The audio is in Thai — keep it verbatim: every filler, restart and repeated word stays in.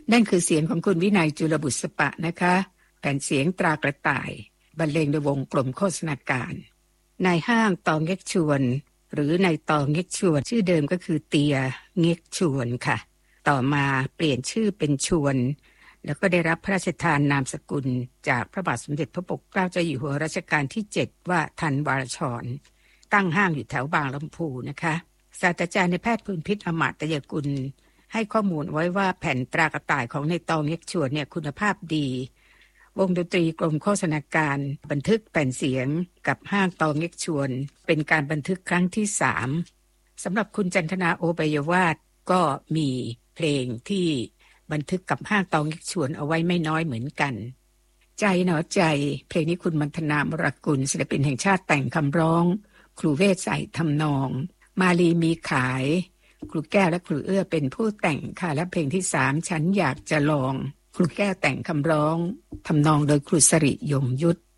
นั่นคือเสียงของคุณวินัยจุลบุษปะนะคะแผ่นเสียงตรากระต่ายบรรเลงโดยวงกลมโฆษณาการนายห้างตองเง็กชวนหรือนายตองเง็กชวนชื่อเดิมก็คือเตียเง็กชวนค่ะต่อมาเปลี่ยนชื่อเป็นชวนแล้วก็ได้รับพระราชทานนามสกุลจากพระบาทสมเด็จพระปกเกล้าเจ้าอยู่หัวรัชกาลที่เจ็ดว่าทันวรชรตั้งห้างอยู่แถวบางลำพูนะคะศาสตราจารย์ในแพทย์ภูมิพิษอมาตยกุลให้ข้อมูลไว้ว่าแผ่นตรากระต่ายของนายตองเง็กชวนเนี่ยคุณภาพดีวงดนตรีกรมโฆษณาการบันทึกแผ่นเสียงกับห้างตองเง็กชวนเป็นการบันทึกครั้งที่สามสำหรับคุณจันทนาโอไบยวาทก็มีเพลงที่บันทึกกับห้างตองเง็กชวนเอาไว้ไม่น้อยเหมือนกันใจหนอใจเพลงนี้คุณมัณฑนามรกุลศิลปินแห่งชาติแต่งคำร้องครูเวชใส่ทำนองมาลีมีขายครูแก้วและครูเอื้อเป็นผู้แต่งค่ะและเพลงที่สามฉันอยากจะลองครูแก้วแต่งคำร้องทำนองโดยครูสริยงยุทธ